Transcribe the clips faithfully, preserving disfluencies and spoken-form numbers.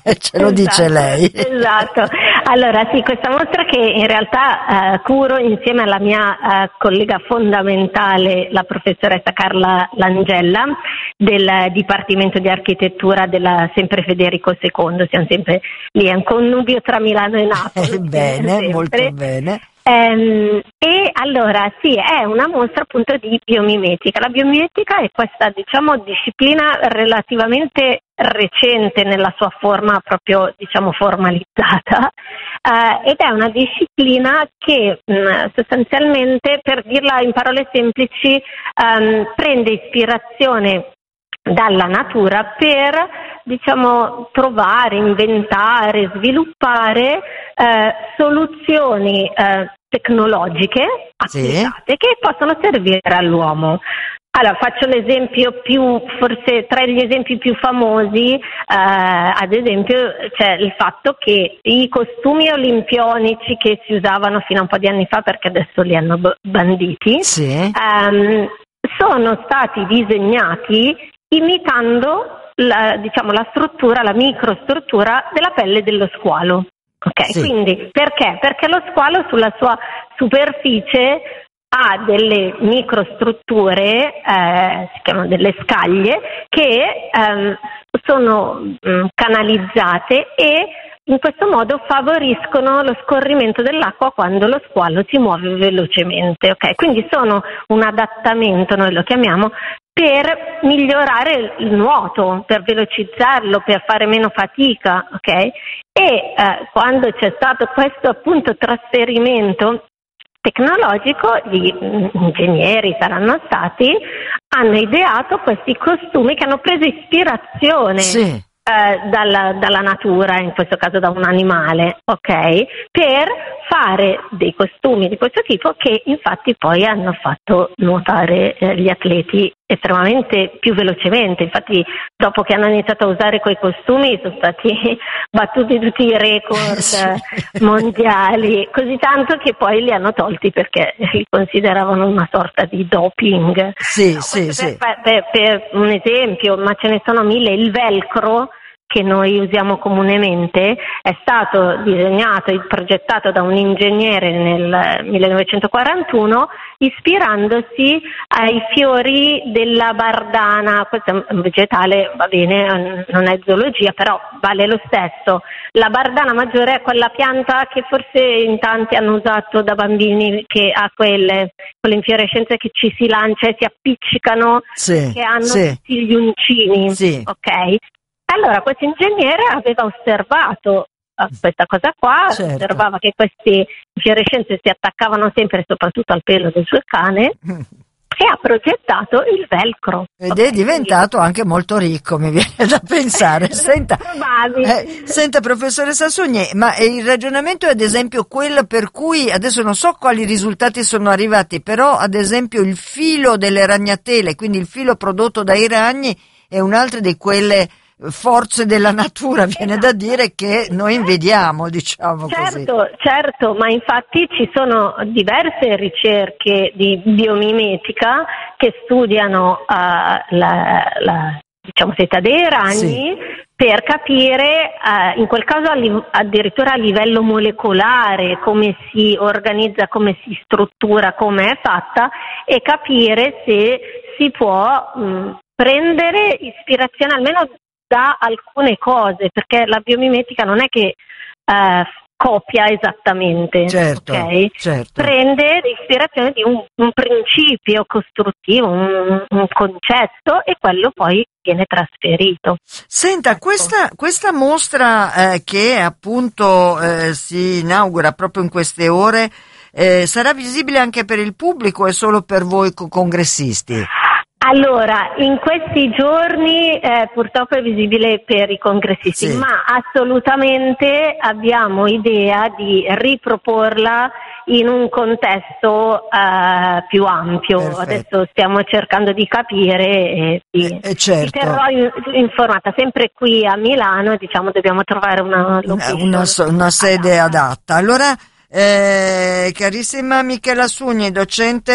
Ce lo dice esatto, lei. Esatto. Allora sì, questa mostra che in realtà eh, curo insieme alla mia eh, collega fondamentale, la professoressa Carla Langella, del Dipartimento di Architettura della sempre Federico secondo, siamo sempre lì, è un connubio tra Milano e Napoli. Bene, sempre. molto bene. Ehm, e allora sì, è una mostra appunto di biomimetica. La biomimetica è questa, diciamo, disciplina relativamente recente nella sua forma proprio, diciamo, formalizzata, eh, ed è una disciplina che mh, sostanzialmente, per dirla in parole semplici, ehm, prende ispirazione dalla natura per, diciamo, trovare, inventare, sviluppare eh, soluzioni eh, tecnologiche applicate, sì, che possono servire all'uomo. Allora, faccio l'esempio più, forse tra gli esempi più famosi, eh, ad esempio c'è il fatto che i costumi olimpionici che si usavano fino a un po' di anni fa, perché adesso li hanno b- banditi, sì, ehm, sono stati disegnati imitando la, diciamo, la struttura, la microstruttura della pelle dello squalo. Ok, sì. Quindi perché? Perché lo squalo sulla sua superficie ha delle microstrutture, eh, si chiamano delle scaglie, che ehm, sono mh, canalizzate e in questo modo favoriscono lo scorrimento dell'acqua quando lo squalo si muove velocemente. Okay? Quindi sono un adattamento, noi lo chiamiamo, per migliorare il nuoto, per velocizzarlo, per fare meno fatica. Okay? E eh, quando c'è stato questo appunto trasferimento tecnologico, gli ingegneri saranno stati, hanno ideato questi costumi che hanno preso ispirazione, sì, eh, dalla, dalla natura, in questo caso da un animale, ok? Per fare dei costumi di questo tipo che infatti poi hanno fatto nuotare eh, gli atleti estremamente più velocemente. Infatti dopo che hanno iniziato a usare quei costumi sono stati battuti tutti i record mondiali, così tanto che poi li hanno tolti perché li consideravano una sorta di doping. Sì, no, sì, per, sì. Per, per, per un esempio, ma ce ne sono mille, il velcro che noi usiamo comunemente è stato disegnato e progettato da un ingegnere nel millenovecentoquarantuno ispirandosi ai fiori della bardana. Questo è un vegetale, va bene, non è zoologia, però vale lo stesso. La bardana maggiore è quella pianta che forse in tanti hanno usato da bambini, che ha quelle, quelle infiorescenze che ci si lancia e si appiccicano, sì, che hanno sì, tutti gli uncini, sì. ok? Allora questo ingegnere aveva osservato questa cosa qua, certo, osservava che queste infiorescenze si attaccavano sempre soprattutto al pelo del suo cane e ha progettato il velcro. Ed okay, è diventato quindi anche molto ricco, mi viene da pensare. Senta, eh, senta professoressa Sogni, ma il ragionamento è ad esempio quello per cui, adesso non so quali risultati sono arrivati, però ad esempio il filo delle ragnatele, quindi il filo prodotto dai ragni, è un'altra di quelle forze della natura, viene esatto, da dire, che noi invidiamo, diciamo così. Certo, certo, ma infatti ci sono diverse ricerche di biomimetica che studiano uh, la, la diciamo seta dei ragni, sì, per capire, uh, in quel caso addirittura a livello molecolare, come si organizza, come si struttura, come è fatta, e capire se si può mh, prendere ispirazione almeno da alcune cose, perché la biomimetica non è che uh, copia esattamente, certo, okay? certo. Prende l'ispirazione di un, un principio costruttivo, un, un concetto, e quello poi viene trasferito. Senta, ecco, questa, questa mostra eh, che appunto eh, si inaugura proprio in queste ore, eh, sarà visibile anche per il pubblico o è solo per voi co- congressisti? Allora, in questi giorni eh, purtroppo è visibile per i congressisti, sì, ma assolutamente abbiamo idea di riproporla in un contesto eh, più ampio. Perfetto. Adesso stiamo cercando di capire e di, eh, certo, vi terrò in, informata. Sempre qui a Milano, diciamo, dobbiamo trovare una location, una, una sede adatta. adatta. Allora, eh, carissima Michela Sugni, docente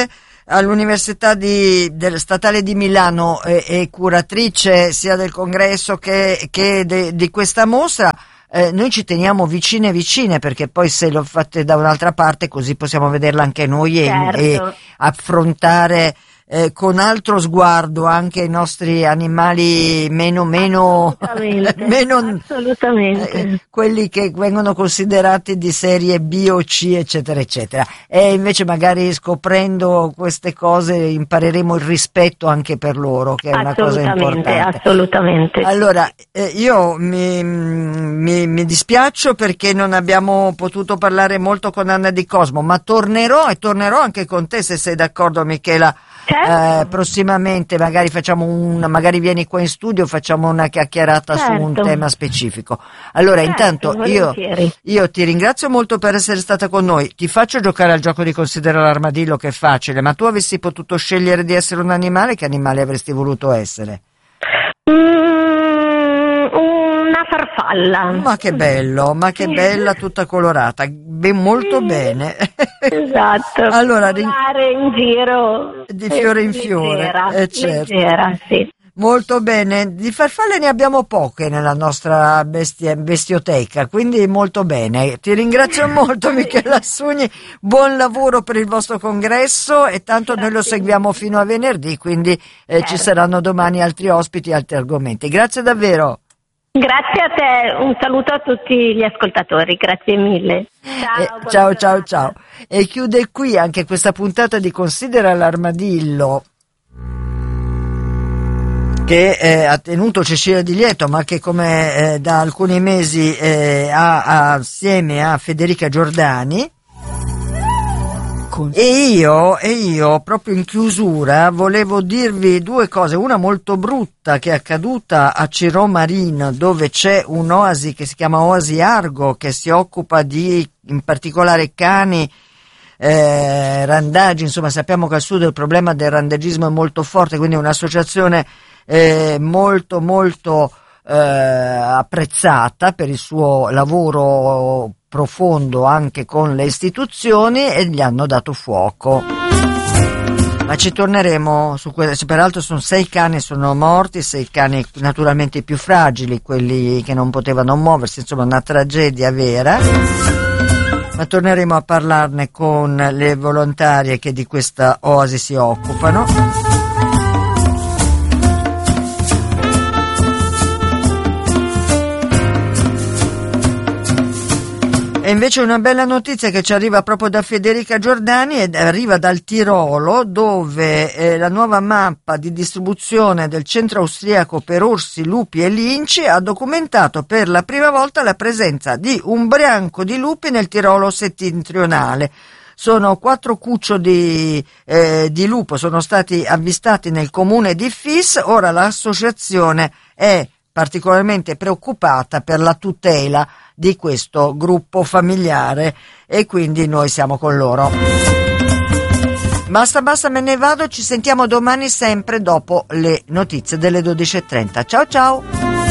all'Università di, del Statale di Milano e, e curatrice sia del congresso che, che de, di questa mostra. Eh, noi ci teniamo vicine vicine, perché poi se lo fate da un'altra parte così possiamo vederla anche noi e, certo. e affrontare eh, con altro sguardo anche i nostri animali meno meno assolutamente, meno assolutamente. Eh, quelli che vengono considerati di serie B o C, eccetera eccetera, e invece magari scoprendo queste cose impareremo il rispetto anche per loro, che è una cosa importante. Assolutamente. Allora eh, io mi, mi, mi dispiaccio perché non abbiamo potuto parlare molto con Anna Di Cosmo, ma tornerò e tornerò anche con te, se sei d'accordo, Michela. Certo. Eh, prossimamente magari facciamo una, magari vieni qua in studio, facciamo una chiacchierata certo. su un tema specifico. Allora certo, intanto io, io ti ringrazio molto per essere stata con noi, ti faccio giocare al gioco di Considera l'armadillo, che è facile, ma tu avessi potuto scegliere di essere un animale, che animale avresti voluto essere? Mm, una farfalla. Ma che bello, ma che bella, tutta colorata, ben, molto sì. bene. Esatto. Allora, volare in giro di fiore in fiore, leggera, eh, certo. leggera, sì. Molto bene, di farfalle ne abbiamo poche nella nostra bestia, bestioteca, quindi molto bene. Ti ringrazio molto Michela Sugni, buon lavoro per il vostro congresso e tanto Grazie. Noi lo seguiamo fino a venerdì, quindi eh, certo. ci saranno domani altri ospiti e altri argomenti. Grazie davvero. Grazie a te, un saluto a tutti gli ascoltatori, grazie mille. Ciao, eh, ciao, ciao, ciao. E chiude qui anche questa puntata di Considera l'armadillo, che eh, ha tenuto Cecilia Di Lieto, ma che come eh, da alcuni mesi eh, ha, ha assieme a Federica Giordani. E io, e io proprio in chiusura volevo dirvi due cose, una molto brutta che è accaduta a Cirò Marina, dove c'è un'oasi che si chiama Oasi Argo, che si occupa di in particolare cani eh, randagi, insomma sappiamo che al sud il problema del randagismo è molto forte, quindi è un'associazione eh, molto molto eh, apprezzata per il suo lavoro profondo anche con le istituzioni, e gli hanno dato fuoco. Ma ci torneremo su questo. Peraltro sono sei cani, sono morti, sei cani naturalmente i più fragili, quelli che non potevano muoversi, insomma una tragedia vera. Ma torneremo a parlarne con le volontarie che di questa oasi si occupano. E invece una bella notizia che ci arriva proprio da Federica Giordani, ed arriva dal Tirolo, dove eh, la nuova mappa di distribuzione del centro austriaco per orsi, lupi e linci ha documentato per la prima volta la presenza di un branco di lupi nel Tirolo settentrionale. Sono quattro cuccioli eh, di lupo, sono stati avvistati nel comune di Fis. Ora l'associazione è particolarmente preoccupata per la tutela di questo gruppo familiare e quindi noi siamo con loro. Basta, basta, me ne vado, ci sentiamo domani sempre dopo le notizie delle dodici e trenta. Ciao ciao!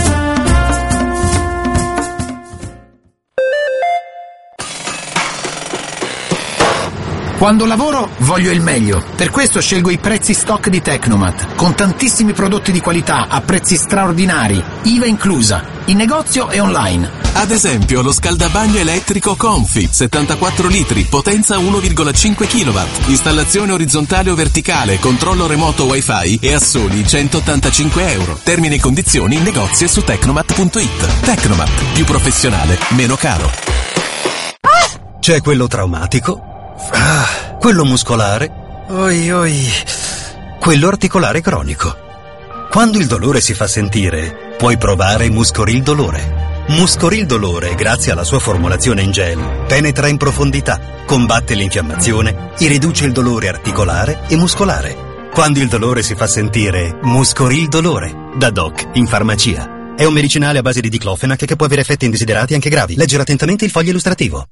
Quando lavoro voglio il meglio, per questo scelgo i prezzi stock di Tecnomat, con tantissimi prodotti di qualità a prezzi straordinari, I V A inclusa, in negozio e online. Ad esempio lo scaldabagno elettrico Confi, settantaquattro litri, potenza uno virgola cinque chilowatt, installazione orizzontale o verticale, controllo remoto wifi e a soli centottantacinque euro. Termini e condizioni in negozio e su tecnomat punto it. Tecnomat, più professionale, meno caro. C'è quello traumatico, ah, quello muscolare, oi oi, quello articolare cronico. Quando il dolore si fa sentire, puoi provare Muscoril Dolore. Muscoril Dolore, grazie alla sua formulazione in gel, penetra in profondità, combatte l'infiammazione e riduce il dolore articolare e muscolare. Quando il dolore si fa sentire, Muscoril Dolore, da Doc in farmacia. È un medicinale a base di diclofenac che può avere effetti indesiderati anche gravi. Leggere attentamente il foglio illustrativo.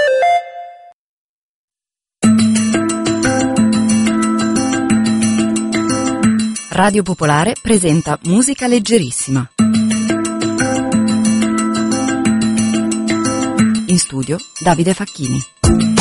Radio Popolare presenta Musica Leggerissima. In studio Davide Facchini.